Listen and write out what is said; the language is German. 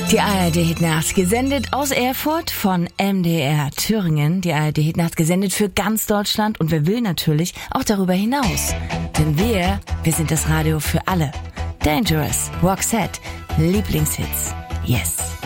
Die ARD-Hitnacht, gesendet aus Erfurt von MDR Thüringen. Die ARD-Hitnacht, gesendet für ganz Deutschland und wer will natürlich auch darüber hinaus. Denn wir sind das Radio für alle. Dangerous, Roxette, Lieblingshits, yes.